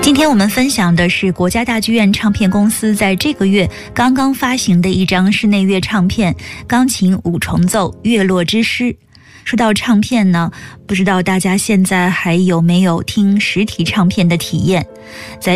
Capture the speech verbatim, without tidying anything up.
今天我们分享的是国家大剧院唱片公司在这个月刚刚发行的一张室内乐唱片，钢琴五重奏《月落之诗》。说到唱片呢，不知道大家现在还有没有听实体唱片的体验？在